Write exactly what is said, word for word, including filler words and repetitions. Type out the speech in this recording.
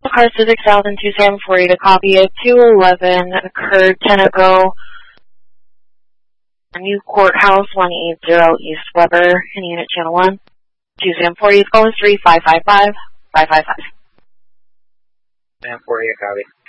car Civic South in two seven four eight, a copy of two eleven occurred ten ago. New Courthouse, one eighty East Weber, in Unit Channel one. two seven four eight, call three five five five five five five. seven four eight, copy.